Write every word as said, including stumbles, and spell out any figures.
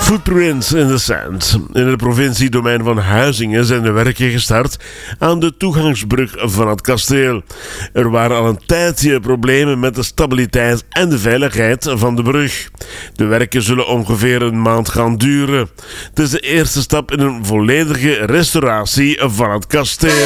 Footprints in the Sand. In het provinciedomein van Huizingen zijn de werken gestart aan de toegangsbrug van het kasteel. Er waren al een tijdje problemen met de stabiliteit en de veiligheid van de brug. De werken zullen ongeveer een maand gaan duren. Het is de eerste stap in een volledige restauratie van het kasteel.